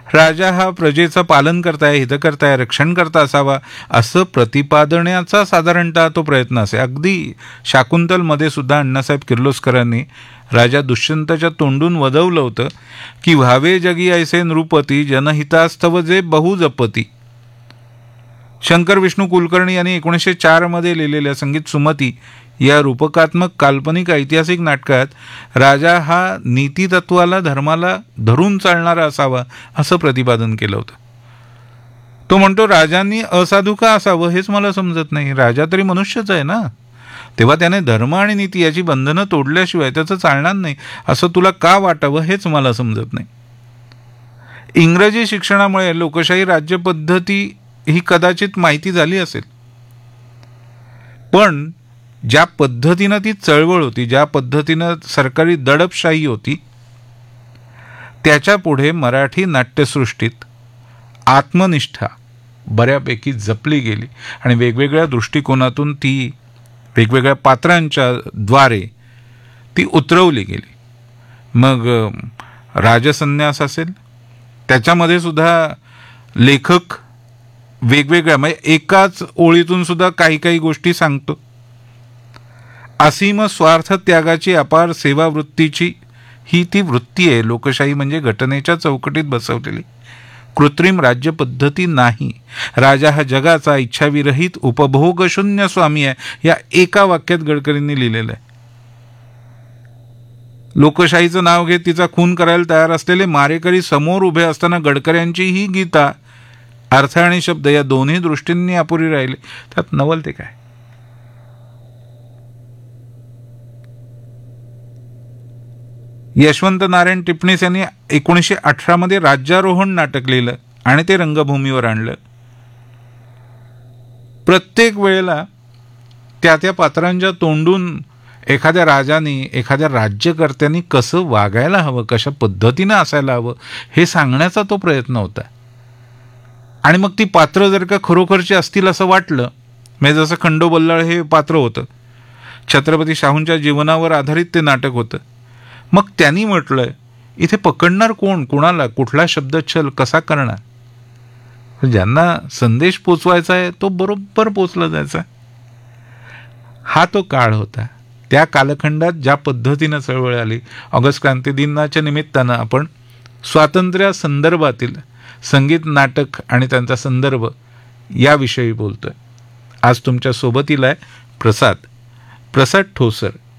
राजा हा प्रजेचं पालन करताय, हितकर्ताय, रक्षणकर्ता असावा असं प्रतिपादण्याचा साधारणतः तो प्रयत्न असे. अगदी शाकुंतलमध्ये सुद्धा अण्णासाहेब किर्लोस्करांनी राजा दुष्यंताच्या तोंडून वदवलं होतं की व्हावे जगी ऐसे नृपती जनहितास्तव जे बहु जपती. शंकर विष्णू कुलकर्णी यांनी 1904 मध्ये लिहिलेल्या संगीत सुमती या रूपकात्मक काल्पनिक ऐतिहासिक नाटकात राजा हा नीतितत्वाला, धर्माला धरून चालणारा असावा असं प्रतिपादन केलं होतं. तो म्हणतो राजांनी असाधू का असावं हेच मला समजत नाही. राजा तरी मनुष्यच आहे ना, तेव्हा त्याने धर्म आणि नीती याची बंधनं तोडल्याशिवाय त्याचं चालणार नाही असं तुला का वाटावं हेच मला समजत नाही. इंग्रजी शिक्षणामुळे लोकशाही राज्यपद्धती ही कदाचित माहिती झाली असेल, पण ज्या पद्धतीनं ती चळवळ होती, ज्या पद्धतीनं सरकारी दडपशाही होती, त्याच्या पुढे मराठी नाट्यसृष्टीत आत्मनिष्ठा बऱ्यापैकी जपली गेली आणि वेगवेगळ्या दृष्टिकोनातून ती वेगवेगळ्या पात्रांच्या द्वारे ती उतरवली गेली. मग राजसन्यास असेल, त्याच्यामध्ये सुद्धा लेखक वेगवेगळ्या म्हणजे एकाच ओळीतून सुद्धा काही काही गोष्टी सांगतो. असीम स्वार्थ त्यागाची अपार सेवावृत्तीची ही ती वृत्ती आहे. लोकशाही म्हणजे घटनेच्या चौकटीत बसवलेली कृत्रिम राज्यपद्धती नाही. राजा हा जगाचा इच्छाविरहित उपभोगशून्य स्वामी आहे, या एका वाक्यात गडकरींनी लिहिलेलं आहे. लोकशाहीचं नाव घेत तिचा खून करायला तयार असलेले मारेकरी समोर उभे असताना गडकऱ्यांची ही गीता अर्थ आणि शब्द या दोन्ही दृष्टींनी अपुरी राहिले. त्यात नवल ते काय. यशवंत नारायण टिपणीस यांनी 1918 मध्ये राज्यारोहण नाटक लिहिलं आणि ते रंगभूमीवर आणलं. प्रत्येक वेळेला त्या पात्रांच्या तोंडून एखाद्या राजाने, एखाद्या राज्यकर्त्यांनी कसं वागायला हवं, कशा पद्धतीनं असायला हवं हे सांगण्याचा तो प्रयत्न होता. आणि मग ती पात्र जर का खरोखरची असतील असं वाटलं, म्हणजे जसं खंडो बल्लाळ हे पात्र होतं, छत्रपती शाहूंच्या जीवनावर आधारित ते नाटक होतं, मग त्यांनी म्हटलंय इथे पकडणार कोण, कुणाला, कुठला शब्दच्छल कसा करणार. ज्यांना संदेश पोचवायचा आहे तो बरोबर पोचला जायचा. हा तो काळ होता. त्या कालखंडात ज्या पद्धतीनं चळवळ आली, ऑगस्ट क्रांती दिनाच्या निमित्तानं आपण स्वातंत्र्य संदर्भातील संगीत, नाटक आणि त्यांचा संदर्भ याविषयी बोलतोय. आज तुमच्या सोबतीला आहे प्रसाद ठोसर.